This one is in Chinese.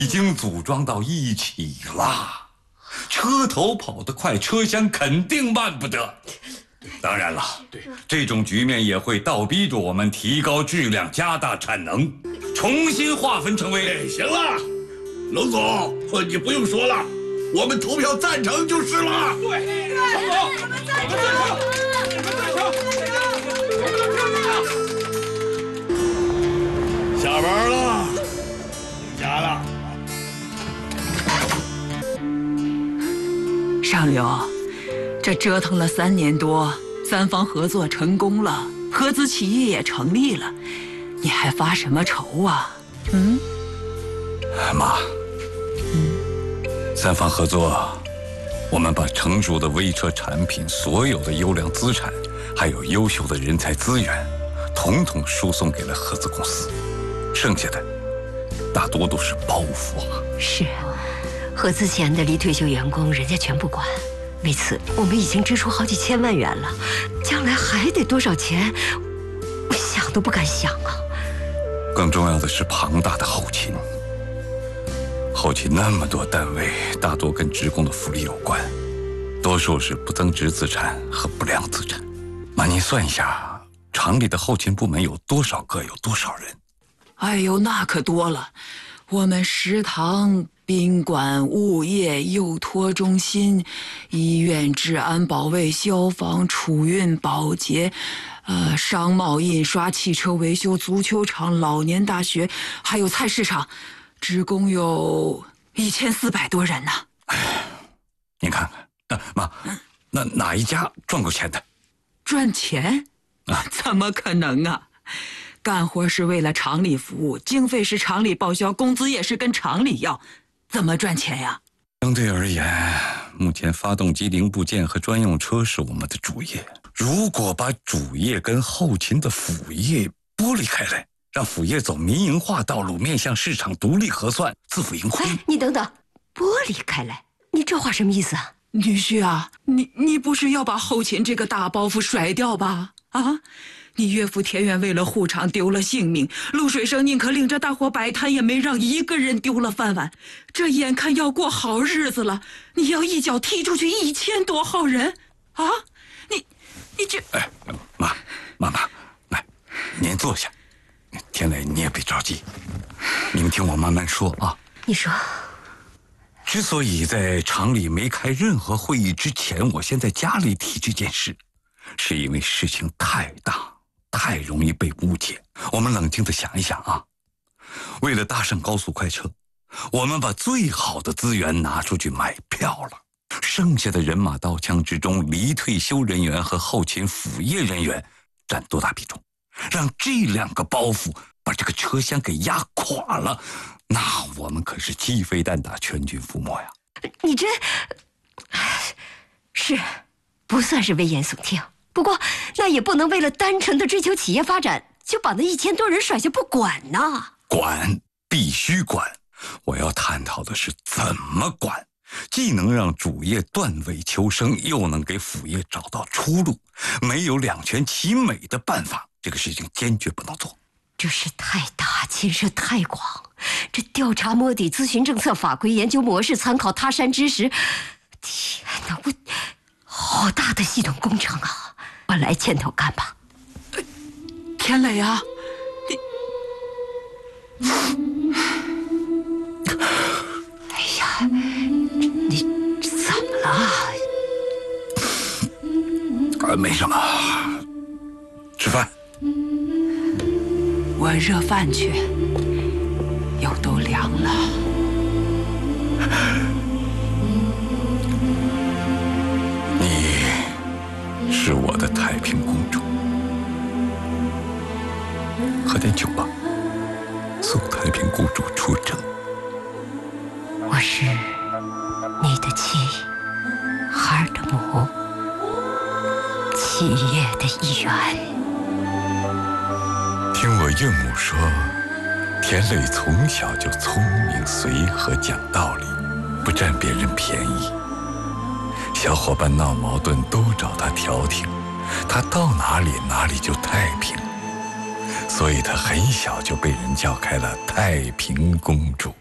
已经组装到一起了，车头跑得快，车厢肯定慢不得。当然了，这种局面也会倒逼着我们提高质量，加大产能，重新划分成为…… 行了，龙总，你不用说了，我们投票赞成就是了。 对，龙总，我们赞成，你们赞成， 下班了，回家了。 上流，这折腾了3年多，三方合作成功了，合资企业也成立了，你还发什么愁啊？ 妈，三方合作，我们把成熟的微车产品、所有的优良资产，还有优秀的人才资源，统统输送给了合资公司，剩下的大多都是包袱啊。 是，合资前的离退休员工，人家全不管。为此，我们已经支出好几千万元了，将来还得多少钱，我想都不敢想啊。 更重要的是庞大的后勤。后勤那么多单位，大多跟职工的福利有关，多数是不增值资产和不良资产。妈，您算一下，厂里的后勤部门有多少个，有多少人？ 哎呦，那可多了。我们食堂、宾馆、物业、幼托中心、医院、治安保卫、消防、储运、保洁，商贸、印刷、汽车维修、足球场、老年大学，还有菜市场，职工有1400多人呢。 您看看，妈，那哪一家赚过钱的？ 赚钱？怎么可能啊？干活是为了厂里服务，经费是厂里报销，工资也是跟厂里要，怎么赚钱呀？ 相对而言，目前发动机零部件和专用车是我们的主业。如果把主业跟后勤的辅业剥离开来，让辅业走民营化道路，面向市场独立核算，自负盈亏。 你等等，剥离开来，你这话什么意思啊？ 女婿啊，你不是要把后勤这个大包袱甩掉吧？啊？你岳父田园为了护厂丢了性命，陆水生宁可领着大伙摆摊，也没让一个人丢了饭碗。这眼看要过好日子了，你要一脚踢出去1000多号人啊！你这…… 哎，妈，来，您坐下。田磊，你也别着急，你们听我慢慢说啊。 你说， 之所以在厂里没开任何会议之前，我先在家里提这件事，是因为事情太大。太容易被误解。我们冷静地想一想啊，为了搭上高速快车，我们把最好的资源拿出去买票了，剩下的人马刀枪之中，离退休人员和后勤辅业人员占多大比重？让这2个包袱把这个车厢给压垮了，那我们可是鸡飞蛋打，全军覆没呀！ 你这是不算是危言耸听。不过，那也不能为了单纯的追求企业发展，就把那1000多人甩下不管呐！ 管，必须管！我要探讨的是怎么管，既能让主业断尾求生，又能给辅业找到出路。没有两全其美的办法，这个事情坚决不能做。 这事太大，牵涉太广，这调查摸底、咨询政策法规、研究模式、参考他山之石，天哪，我好大的系统工程啊！我来牵头干吧。 田磊啊， 哎呀，你怎么了？ 没什么，吃饭。 我热饭去，油都凉了。 你是我的太平公主，喝点酒吧，送太平公主出征。 我是你的妻，孩儿的母，企业的一员。 听我岳母说，田磊从小就聪明随和，讲道理，不占别人便宜。小伙伴闹矛盾都找他调停，他到哪里哪里就太平，所以他很小就被人叫开了太平公主。